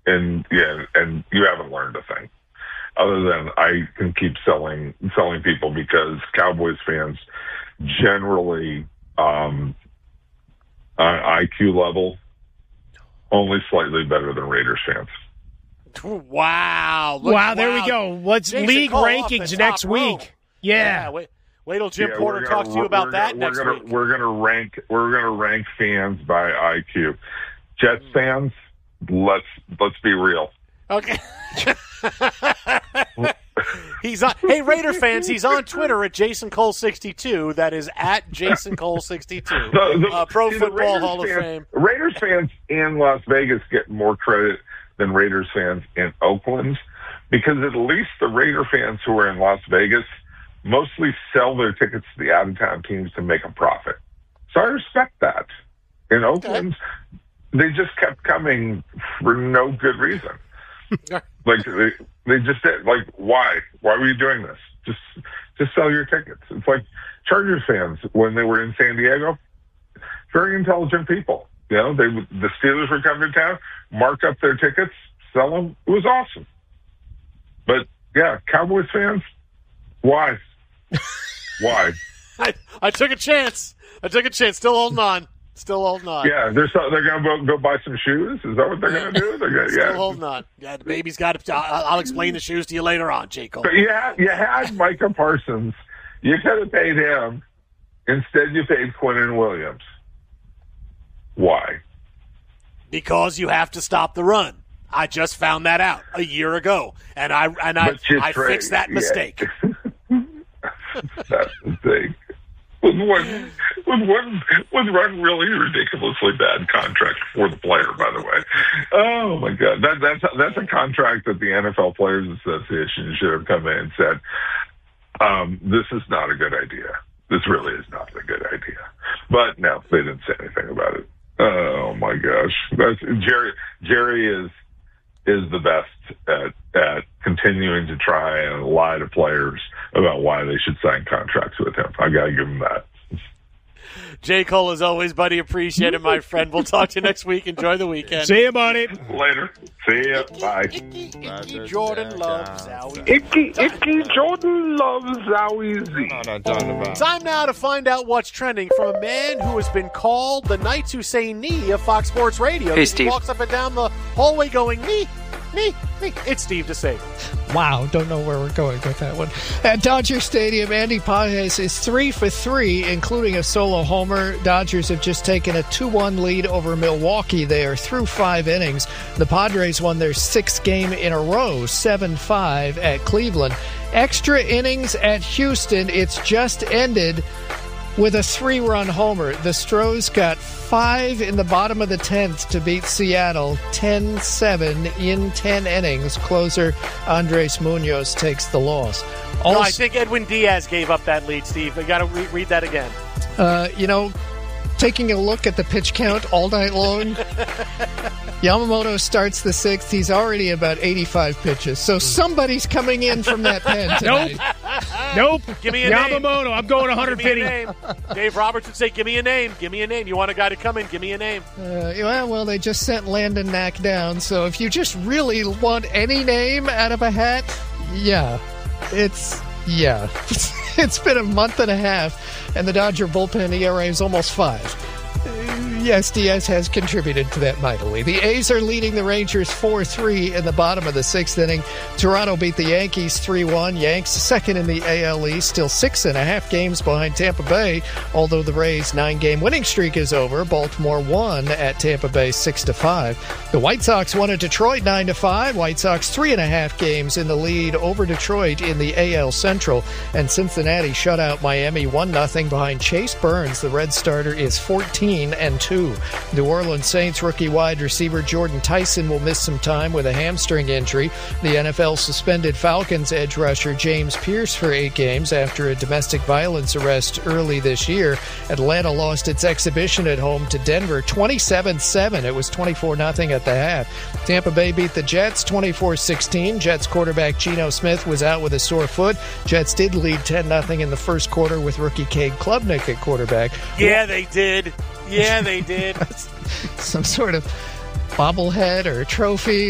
and you haven't learned a thing. Other than I can keep selling people because Cowboys fans generally on IQ level only slightly better than Raiders fans. Wow! There we go. What's Jason league Cole rankings next week? Yeah. Wait till Jim Porter talks to you about that next week. We're gonna rank fans by IQ. Jets fans, let's be real. Okay. He's on. Hey, Raider fans, he's on Twitter at JasonCole62. That is at JasonCole62. Pro Football Hall of Fame. Raiders fans in Las Vegas get more credit than Raiders fans in Oakland because at least the Raider fans who are in Las Vegas mostly sell their tickets to the out-of-town teams to make a profit. So I respect that. In Oakland, they just kept coming for no good reason. Like they just did. Like, why? Why were you doing this? Just sell your tickets. It's like Chargers fans when they were in San Diego. Very intelligent people. You know, the Steelers were coming to town, mark up their tickets, sell them. It was awesome. But yeah, Cowboys fans, why? Why? I took a chance. Still holding on. Yeah, they're going to go buy some shoes? Is that what they're going to do? Still holding on. Yeah, the baby's got to. I'll explain the shoes to you later on, J. Cole. But you had Micah Parsons. You could have paid him. Instead, you paid Quinnen Williams. Why? Because you have to stop the run. I just found that out a year ago, and I fixed that mistake. That's the thing. With one really ridiculously bad contract for the player, by the way. Oh my God, that's a contract that the NFL Players Association should have come in and said, "This is not a good idea. This really is not a good idea." But no, they didn't say anything about it. Oh my gosh, Jerry is the best at continuing to try and lie to players about why they should sign contracts with him. I got to give him that. J. Cole, as always, buddy, appreciate it, my friend. We'll talk to you next week. Enjoy the weekend. See you, buddy. Later. See ya. Bye. Icky Jordan loves Zowie. Icky Jordan loves Zowie Z. Time now to find out what's trending from a man who has been called the Knights who say knee of Fox Sports Radio. Hey, Steve. He walks up and down the hallway going, knee, knee, knee. It's Steve DeSager. Wow, don't know where we're going with that one. At Dodger Stadium, Andy Pages is 3 for 3, including a solo homer. Dodgers have just taken a 2-1 lead over Milwaukee. They are through 5 innings. The Padres won their 6th game in a row, 7-5 at Cleveland. Extra innings at Houston. It's just ended with a 3-run homer. The Stros got 5 in the bottom of the 10th to beat Seattle, 10-7 in 10 innings. Closer Andres Munoz takes the loss. Also, no, I think Edwin Diaz gave up that lead, Steve. I got to read that again. Taking a look at the pitch count all night long, Yamamoto starts the 6th. He's already about 85 pitches. So somebody's coming in from that pen tonight. Nope. Give me a Yamamoto. Name. I'm going 150. Dave Roberts would say, give me a name. Give me a name. You want a guy to come in? Give me a name. Well, they just sent Landon Knack down. So if you just really want any name out of a hat, it's been a month and a half, and the Dodger bullpen ERA is almost 5. Yes, Diaz has contributed to that mightily. The A's are leading the Rangers 4-3 in the bottom of the 6th inning. Toronto beat the Yankees 3-1. Yanks second in the AL East, still 6.5 games behind Tampa Bay, although the Rays' 9-game winning streak is over. Baltimore won at Tampa Bay 6-5. The White Sox won at Detroit 9-5. White Sox 3.5 games in the lead over Detroit in the AL Central. And Cincinnati shut out Miami 1-0 behind Chase Burns. The Red starter is 14-2. New Orleans Saints rookie wide receiver Jordan Tyson will miss some time with a hamstring injury. The NFL suspended Falcons edge rusher James Pierce for 8 games after a domestic violence arrest early this year. Atlanta lost its exhibition at home to Denver 27-7. It was 24-0 at the half. Tampa Bay beat the Jets 24-16. Jets quarterback Geno Smith was out with a sore foot. Jets did lead 10-0 in the first quarter with rookie Cade Klubnik at quarterback. Yeah, they did. Yeah, they did. Some sort of bobblehead or a trophy